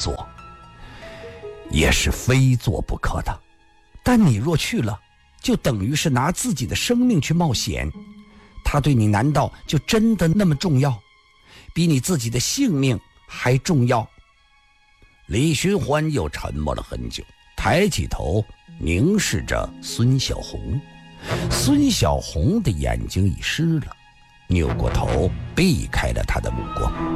做，也是非做不可的。但你若去了，就等于是拿自己的生命去冒险，它对你难道就真的那么重要？比你自己的性命还重要？李寻欢又沉默了很久，抬起头凝视着孙小红。孙小红的眼睛已湿了，扭过头避开了他的目光。